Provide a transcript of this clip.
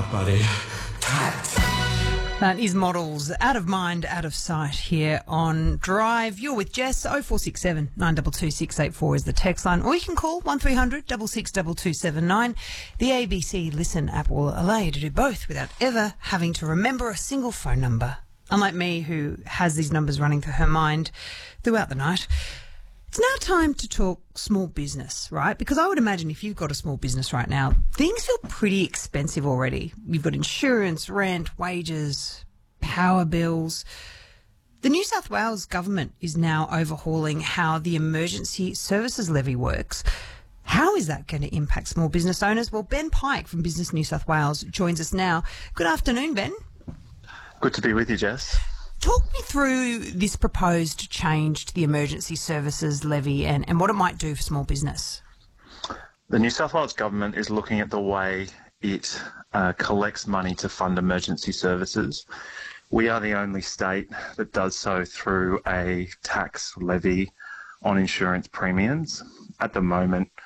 out, buddy. That is Models, Out of Mind, Out of Sight here on Drive. You're with Jess. 0467 922 684 is the text line. Or you can call 1300 662279. The ABC Listen app will allow you to do both without ever having to remember a single phone number. Unlike me, who has these numbers running through her mind throughout the night. It's now time to talk small business, right? Because I would imagine if you've got a small business right now, things feel pretty expensive already. You've got insurance, rent, wages, power bills. The New South Wales government is now overhauling how the emergency services levy works. How is that going to impact small business owners? Well, Ben Pike from Business New South Wales joins us now. Good afternoon, Ben. Good to be with you, Jess. Talk me through this proposed change to the emergency services levy and what it might do for small business. The New South Wales government is looking at the way it collects money to fund emergency services. We are the only state that does so through a tax levy on insurance premiums. At the moment,